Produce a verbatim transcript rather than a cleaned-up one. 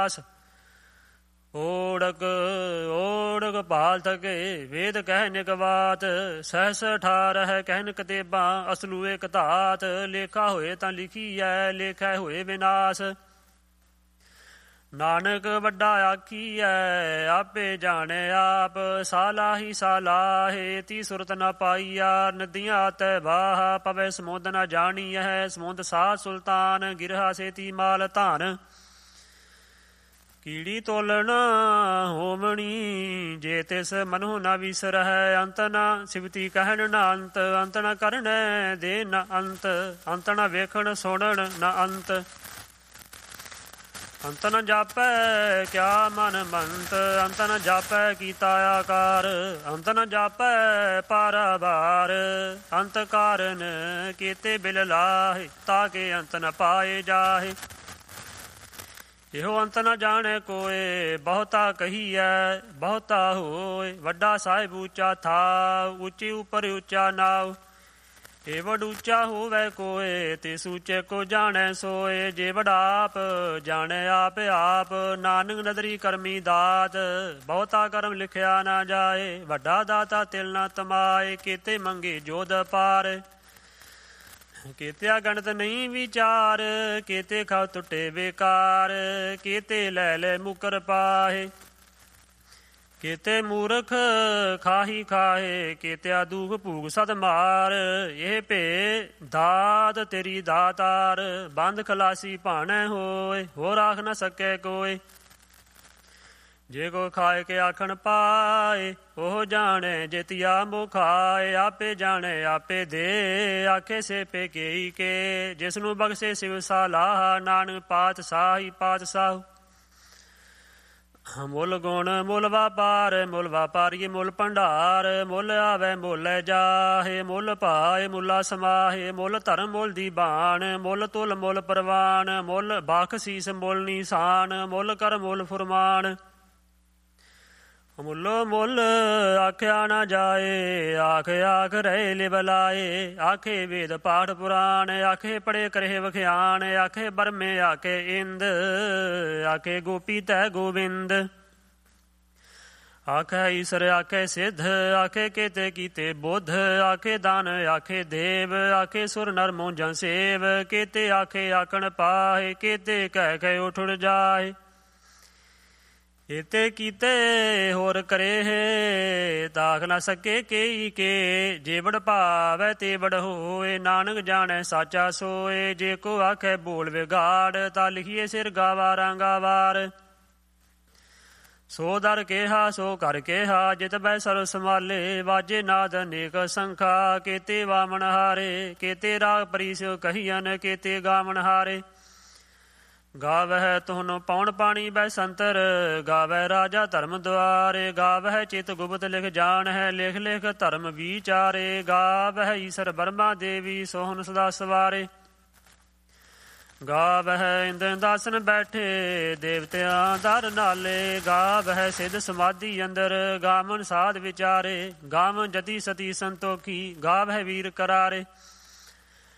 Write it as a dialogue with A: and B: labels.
A: ਓੜਕ ਓੜਕ ਭਾਲ ਥਕੇ ਵੇਦ ਕਹਿ ਨਿਕਵਾਤ ਸਹਿਸ ਅਠਾਰਹ ਕਹਿਨ ਕਤੇਬਾਂ ਅਸਲੂ ਏਕ ਧਾਤ ਲੇਖਾ ਹੋਏ ਤਾਂ ਲਿਖੀਐ ਲੇਖੈ ਹੋਏ ਵਿਨਾਸ਼ ਨਾਨਕ ਵੱਡਾ ਆਖੀਐ ਆਪੇ ਜਾਣੇ ਆਪ ਸਾਲਾਹੀ ਸਾਲਾਹੇ ਤੀ ਸੁਰਤ ਨਾ ਪਾਈਆ ਨਦੀਆਂ ਤੈ ਵਾਹ ਪਵੇ ਸਮੁੰਦ ਨਾ ਜਾਣੀਐ ਸਮੁੰਦ ਸਾਧ ਸੁਲਤਾਨ ਗਿਰਹਾ ਸੇਤੀ ਮਾਲ ਧਨ ਕੀੜੀ ਤੋਲਣ ਹੋਮਣੀ ਜੇ ਤਿਸ ਮਨੁ ਨਾ ਵਿਸਰਹਿ ਅੰਤ ਨਾ ਸਿਵਤੀ ਕਹਿਣ ਨਾ ਅੰਤ ਅੰਤ ਨਾ ਕਰਨੈ ਦੇ ਨਾ ਅੰਤ ਅੰਤ ਨਾ ਵੇਖਣ ਸੁਣਨ ਨਾ ਅੰਤ ਅੰਤ ਨ ਜਾਪੈ ਕਿਆ ਮਨ ਮੰਤ ਅੰਤ ਨ ਜਾਪੈ ਕੀਤਾ ਆਕਾਰ ਅੰਤ ਨ ਜਾਪੈ ਪਾਰਾਵਾਰ ਅੰਤ ਕਾਰਨ ਕੀਤੇ ਬਿਲ ਲਾਹੇ ਤਾਕੇ ਅੰਤ ਨ ਪਾਏ ਜਾਹੇ ਇਹੋ ਅੰਤ ਨ ਜਾਣੇ ਕੋਏ ਬਹੁਤਾ ਕਹੀਐ ਬਹੁਤਾ ਹੋਏ ਵੱਡਾ ਸਾਹਿਬ ਉੱਚਾ ਥਾਵ ਉੱਚੀ ਉੱਪਰ ਉੱਚਾ ਨਾਉ ਏ ਵਡ ਉੱਚਾ ਹੋਵੇ ਕੋਏ ਤਿਸ ਉੱਚੇ ਕੋ ਜਾਣੈ ਸੋਏ ਜੇ ਵਡ ਆਪ ਜਾਣੈ ਆਪ ਆਪ ਨਾਨਕ ਨਦਰੀ ਕਰਮੀ ਦਾਤ ਬਹੁਤਾ ਕਰਮ ਲਿਖਿਆ ਨਾ ਜਾਏ ਵੱਡਾ ਦਾਤਾ ਤਿਲ ਨਾ ਤਮਾਏ ਕੀਤੇ ਮੰਗੇ ਜੋਧ ਪਾਰ ਕੀਤਿਆ ਗਣਤ ਨਹੀਂ ਵਿਚਾਰ ਕੀਤੇ ਖਾਉ ਟੁੱਟੇ ਬੇਕਾਰ ਕੀਤੇ ਲੈ ਲੈ ਮੁਕਰ ਪਾਹੇ ਕੀਤੇ ਮੂਰਖ ਖਾਹੀ ਖਾਹੇ ਕੀਤਿਆ ਦੁਖ ਭੂਖ ਸਦ ਮਾਰ ਇਹ ਭੇ ਦਾਤ ਤੇਰੀ ਦਾਤਾਰ ਬੰਦ ਖਲਾਸੀ ਭਾਣੈ ਹੋਏ ਹੋਰ ਆਖ ਨਾ ਸਕੈ ਕੋਏ ਜੇ ਕੋ ਖਾਏ ਕੇ ਆਖਣ ਪਾਏ ਉਹ ਜਾਣੇ ਜਿਤਿਆ ਮੋ ਖਾਏ ਆਪੇ ਜਾਣੇ ਆਪੇ ਦੇ ਆਖੇ ਸੇ ਪੇ ਕੇਈ ਕੇ ਜਿਸ ਨੂੰ ਬਖਸ਼ੇ ਸਿਵ ਸਾਲਾਹ ਨਾਨਕ ਪਾਤਸ਼ਾਹੀ ਪਾਤਸ਼ਾਹ ਮੁੱਲ ਗੁਣ ਮੁੱਲ ਵਾਪਾਰ ਮੁੱਲ ਵਾਪਾਰੀਏ ਮੁੱਲ ਭੰਡਾਰ ਮੁੱਲ ਆਵੇ ਮੁੱਲ ਜਾਹੇ ਮੁੱਲ ਭਾਏ ਮੁੱਲਾ ਸਮਾਹੇ ਮੁੱਲ ਧਰਮ ਮੁੱਲ ਦੀ ਬਾਣ ਮੁੱਲ ਤੁਲ ਮੁੱਲ ਪ੍ਰਵਾਨ ਮੁੱਲ ਬਖਸ਼ੀਸ ਮੁੱਲ ਨਿਸ਼ਾਨ ਮੁੱਲ ਕਰ ਮੁੱਲ ਫੁਰਮਾਨ ਮੁੱਲੋ ਮੁੱਲ ਆਖਿਆ ਨਾ ਜਾਏ ਆਖ ਆਖ ਰਹੇ ਲਿਵਲਾਏ ਆਖੇ ਵੇਦ ਪਾਠ ਪੁਰਾਣ ਆਖੇ ਪੜੇ ਕਰੇ ਵਖਿਆਨ ਆਖੇ ਬਰਮੇ ਆਖੇ ਇੰਦ ਆਖੇ ਗੋਪੀ ਤੈ ਗੋਬਿੰਦ ਆਖੇ ਈਸਰ ਆਖੇ ਸਿੱਧ ਆਖੇ ਕੀਤੇ ਕੀਤੇ ਬੁੱਧ ਆਖੇ ਦਾਨ ਆਖੇ ਦੇਵ ਆਖੇ ਸੁਰ ਨਰ ਮੋਜਾਂ ਸੇਵ ਕੀਤੇ ਆਖੇ ਆਖਣ ਪਾਹੇ ਕੀਤੇ ਕਹਿ ਕਹਿ ਉਠ ਜਾਏ ਕੀਤੇ ਕੀਤੇ ਹੋਰ ਕਰੇ ਹੈ ਤਾਖ ਨਾ ਸਕੇ ਕੇਈ ਕੇ ਜੇਵੜ ਭਾਵੈ ਤੇਵੜ ਹੋਏ ਨਾਨਕ ਜਾਣੈ ਸਾਚਾ ਸੋਏ ਜੇ ਕੋ ਆਖੇ ਬੋਲ ਵਿਗਾੜ ਤਾ ਲਿਖੀਏ ਸਿਰ ਗਾਵਾਰਾਂ ਗਾਵਾਰ ਸੋ ਦਰ ਕਿਹਾ ਸੋ ਕਰ ਕਿਹਾ ਜਿਤ ਬੈ ਸਰਬ ਸੰਭਾਲੇ ਵਾਜੇ ਨਾਦ ਅਨੇਕ ਸੰਖਾ ਕੀਤੇ ਵਾਮਨ ਹਾਰੇ ਕੀਤੇ ਰਾਗ ਪਰਿਸਿਓ ਕਹੀਅਨ ਕੀਤੇ ਗਾਵਨ ਹਾਰੇ ਗਾਵਹਿ ਤੁਹਨੂੰ ਪੌਣ ਪਾਣੀ ਬੈ ਸੰਤਰ ਗਾਵਹਿ ਰਾਜਾ ਧਰਮ ਦੁਆਰੇ ਗਾਵਹਿ ਚਿਤ ਗੁਪਤ ਲਿਖ ਜਾਣ ਹੈ ਲਿਖ ਲਿਖ ਧਰਮ ਵਿਚਾਰੇ ਗਾਵਹਿ ਈਸਰ ਬਰਮਾ ਦੇਵੀ ਸੋਹਨ ਸਦਾ ਸਵਾਰੇ ਗਾਵਹਿ ਇੰਦਰ ਦਾਸਨ ਬੈਠੇ ਦੇਵਤਿਆਂ ਦਰ ਨਾਲੇ ਗਾਵਹਿ ਸਿੱਧ ਸਮਾਧੀ ਅੰਦਰ ਗਾਵਨ ਸਾਧ ਵਿਚਾਰੇ ਗਾਵਨ ਜਤੀ ਸਤੀ ਸੰਤੋਖੀ ਗਾਵਹਿ ਵੀਰ ਕਰਾਰੇ